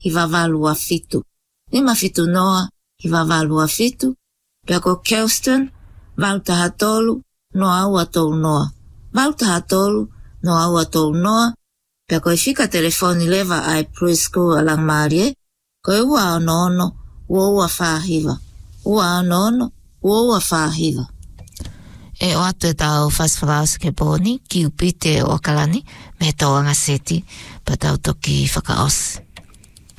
hi wavalua fitu. 5 noa hi wavalua fitu. Pea ko Kelston, valutahatolu no aua tou noa. Valutahatolu no aua tou noa. Pea ko fika telefoni leva ai preschool alang Marie. Ko ua ono, ua whahiva. Ua ono, ua whahiva. E o atu e tau whaswhaus ke pōni, ki upite o akalani, me tau angaseti, pa tau toki whakaos.